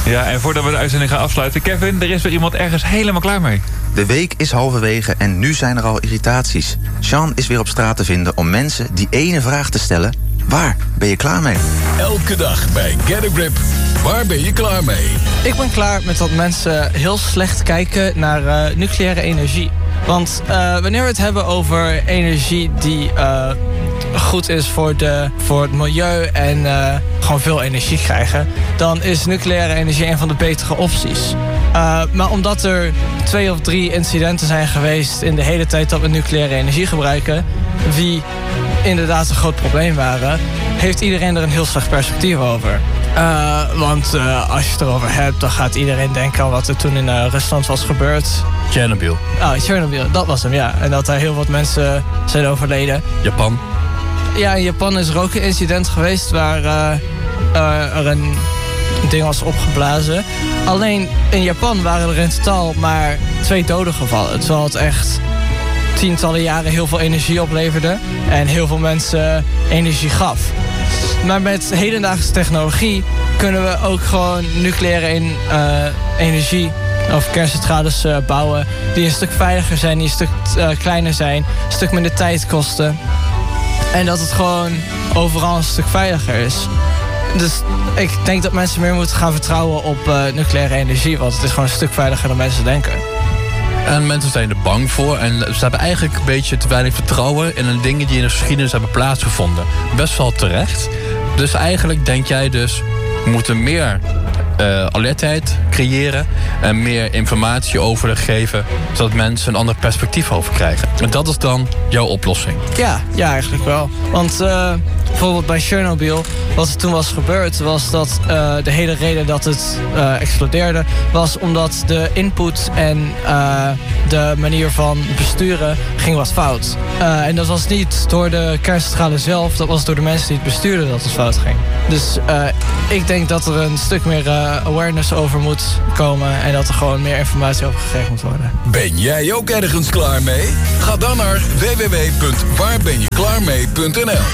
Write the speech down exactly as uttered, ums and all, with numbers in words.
Ja, en voordat we de uitzending gaan afsluiten... Kevin, er is weer iemand ergens helemaal klaar mee. De week is halverwege en nu zijn er al irritaties. Sean is weer op straat te vinden om mensen die ene vraag te stellen: waar ben je klaar mee? Elke dag bij Get a Grip. Waar ben je klaar mee? Ik ben klaar met dat mensen heel slecht kijken naar uh, nucleaire energie. Want uh, wanneer we het hebben over energie die uh, goed is voor, de, voor het milieu en uh, gewoon veel energie krijgen, dan is nucleaire energie een van de betere opties. Uh, maar omdat er twee of drie incidenten zijn geweest in de hele tijd dat we nucleaire energie gebruiken, die inderdaad een groot probleem waren, heeft iedereen er een heel slecht perspectief over. Uh, want uh, als je het erover hebt, dan gaat iedereen denken aan wat er toen in uh, Rusland was gebeurd. Chernobyl. Oh, Chernobyl, dat was hem, ja. En dat daar heel wat mensen zijn overleden. Japan. Ja, in Japan is er ook een incident geweest waar uh, uh, er een ding was opgeblazen. Alleen in Japan waren er in totaal maar twee doden gevallen. Terwijl het echt tientallen jaren heel veel energie opleverde en heel veel mensen energie gaf. Maar met hedendaagse technologie kunnen we ook gewoon nucleaire in, uh, energie of kerncentrales uh, bouwen die een stuk veiliger zijn, die een stuk uh, kleiner zijn, een stuk minder tijd kosten. En dat het gewoon overal een stuk veiliger is. Dus ik denk dat mensen meer moeten gaan vertrouwen op uh, nucleaire energie, want het is gewoon een stuk veiliger dan mensen denken. En mensen zijn er bang voor en ze hebben eigenlijk een beetje te weinig vertrouwen in de dingen die in de geschiedenis hebben plaatsgevonden. Best wel terecht. Dus eigenlijk denk jij dus, we moeten meer uh, alertheid creëren en meer informatie over geven, zodat mensen een ander perspectief over krijgen. En dat is dan jouw oplossing? Ja, ja eigenlijk wel. Want uh, bijvoorbeeld bij Chernobyl, wat er toen was gebeurd, was dat uh, de hele reden dat het uh, explodeerde, was omdat de input en uh, de manier van besturen ging wat fout. Uh, en dat was niet door de kerncentrale zelf, dat was door de mensen die het bestuurden dat het fout ging. Dus uh, ik denk dat er een stuk meer uh, awareness over moet komen en dat er gewoon meer informatie over gegeven moet worden. Ben jij ook ergens klaar mee? Ga dan naar w w w punt waar ben je klaar mee punt n l.